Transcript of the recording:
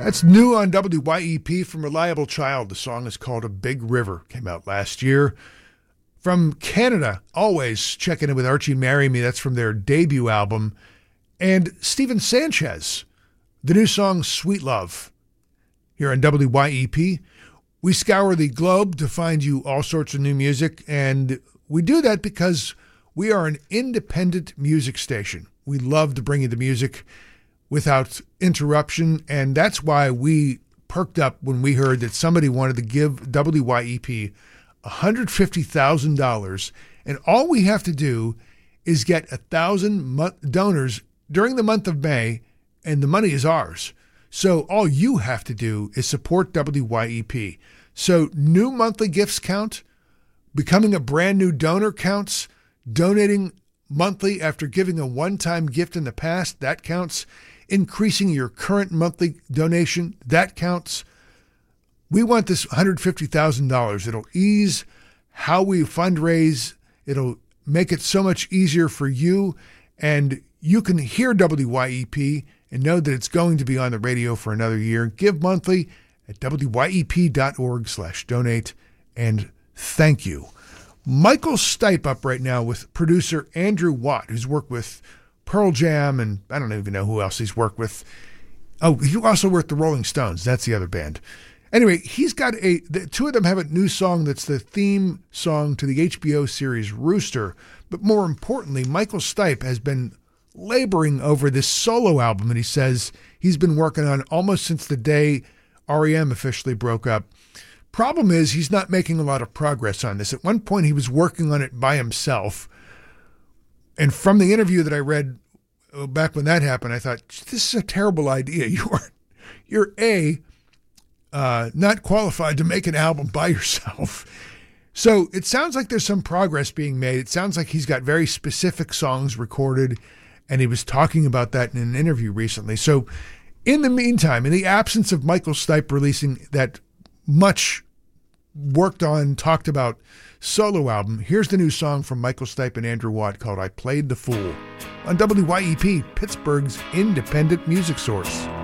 That's new on WYEP from Reliable Child. The song is called A Big River. Came out last year. From Canada, Always checking in with Archie Marry Me. That's from their debut album. And Stephen Sanchez, the new song Sweet Love. Here on WYEP, we scour the globe to find you all sorts of new music. And we do that because we are an independent music station. We love to bring you the music without interruption, and that's why we perked up when we heard that somebody wanted to give WYEP $150,000, and all we have to do is get 1,000 donors during the month of May, and the money is ours. So all you have to do is support WYEP. So new monthly gifts count, becoming a brand new donor counts, donating monthly after giving a one-time gift in the past, that counts. Increasing your current monthly donation, that counts. We want this $150,000. It'll ease how we fundraise. It'll make it so much easier for you, and you can hear WYEP and know that it's going to be on the radio for another year. Give monthly at wyep.org/donate, and thank you. Michael Stipe up right now with producer Andrew Watt, who's worked with Pearl Jam, and I don't even know who else he's worked with. Oh, he also worked with the Rolling Stones. That's the other band. Anyway, he's got the two of them have a new song that's the theme song to the HBO series Rooster. But more importantly, Michael Stipe has been laboring over this solo album, and he says he's been working on almost since the day REM officially broke up. Problem is, he's not making a lot of progress on this. At one point, he was working on it by himself. And from the interview that I read back when that happened, I thought, this is a terrible idea. You're not qualified to make an album by yourself. So it sounds like there's some progress being made. It sounds like he's got very specific songs recorded, and he was talking about that in an interview recently. So in the meantime, in the absence of Michael Stipe releasing that much worked on, talked about solo album, here's the new song from Michael Stipe and Andrew Watt called I Played the Fool on WYEP, Pittsburgh's independent music source.